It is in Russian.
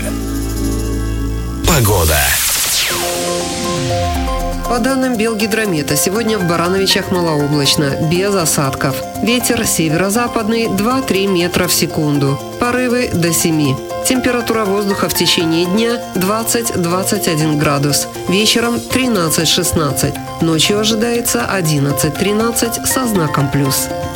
Погода. По данным Белгидромета, сегодня в Барановичах малооблачно, без осадков. Ветер северо-западный 2-3 метра в секунду. Порывы до 7. Температура воздуха в течение дня 20-21 градус. Вечером 13-16. Ночью ожидается 11-13 со знаком плюс.